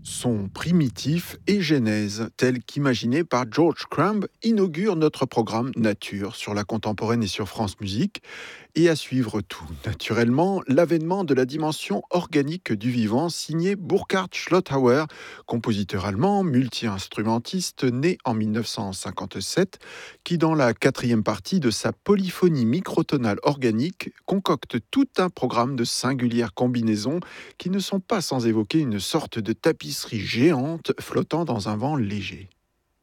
Son primitif et genèse, tel qu'imaginé par George Crumb, inaugure notre programme Nature sur la contemporaine et sur France Musique. Et à suivre tout, naturellement, l'avènement de la dimension organique du vivant, signé Burkhard Schlothauer, compositeur allemand, multi-instrumentiste, né en 1957, qui, dans la quatrième partie de sa polyphonie microtonale organique, concocte tout un programme de singulières combinaisons qui ne sont pas sans évoquer une sorte de tapisserie géante flottant dans un vent léger.